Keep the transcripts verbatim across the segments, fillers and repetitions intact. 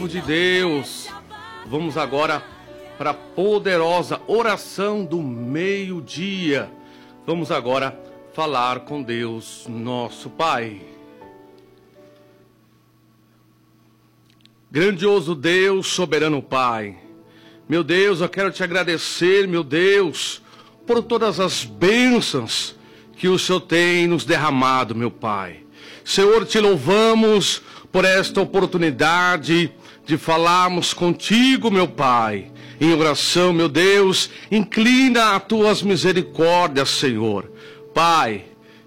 povo de Deus, vamos agora para a poderosa oração do meio-dia. Vamos agora falar com Deus, nosso Pai. Grandioso Deus, soberano Pai, meu Deus, eu quero te agradecer, meu Deus, por todas as bênçãos que o Senhor tem nos derramado, meu Pai. Senhor, te louvamos por esta oportunidade de falarmos contigo, meu Pai, em oração, meu Deus. Inclina as tuas misericórdias, Senhor. Pai,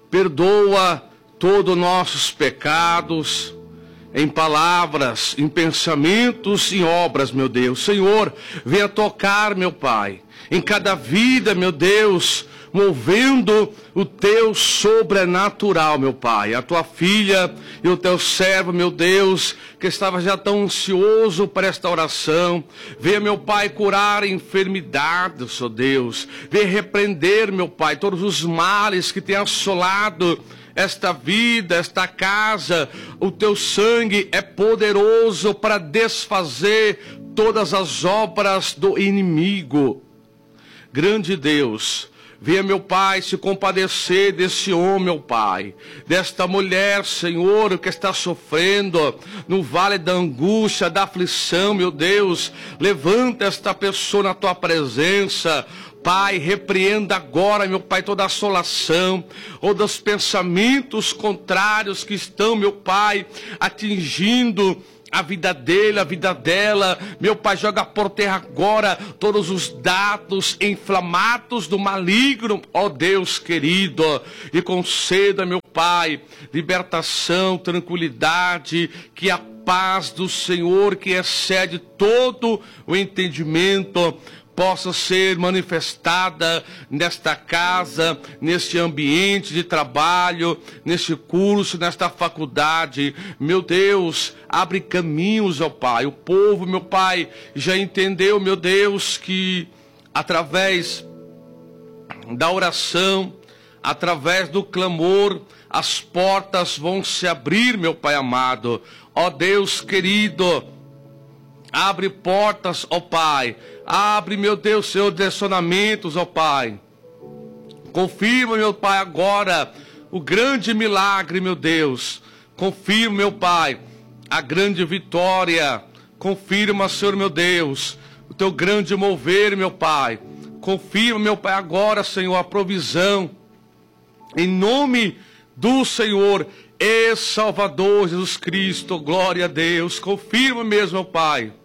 perdoa todos os nossos pecados, em palavras, em pensamentos, em obras, meu Deus. Senhor, venha tocar, meu Pai, em cada vida, meu Deus, movendo o teu sobrenatural, meu Pai. A tua filha e o teu servo, meu Deus, que estava já tão ansioso para esta oração. Venha, meu Pai, curar enfermidades, Senhor Deus. Venha repreender, meu Pai, todos os males que têm assolado esta vida, esta casa. O teu sangue é poderoso para desfazer todas as obras do inimigo. Grande Deus, venha, meu Pai, se compadecer desse homem, meu Pai, desta mulher, Senhor, que está sofrendo no vale da angústia, da aflição, meu Deus. Levanta esta pessoa na tua presença, Pai. Repreenda agora, meu Pai, toda assolação ou dos pensamentos contrários que estão, meu Pai, atingindo a vida dele, a vida dela. Meu Pai, joga por terra agora todos os dados inflamados do maligno, ó Deus querido, e conceda, meu Pai, libertação, tranquilidade, que a paz do Senhor, que excede todo o entendimento, possa ser manifestada nesta casa, neste ambiente de trabalho, neste curso, nesta faculdade. Meu Deus, abre caminhos, ó Pai. O povo, meu Pai, já entendeu, meu Deus, que através da oração, através do clamor, as portas vão se abrir, meu Pai amado. Ó Deus querido, abre portas, ó Pai. Abre, meu Deus, seus direcionamentos, ó Pai. Confirma, meu Pai, agora o grande milagre, meu Deus. Confirma, meu Pai, a grande vitória. Confirma, Senhor, meu Deus, o teu grande mover, meu Pai. Confirma, meu Pai, agora, Senhor, a provisão. Em nome do Senhor e Salvador Jesus Cristo, glória a Deus. Confirma mesmo, meu Pai.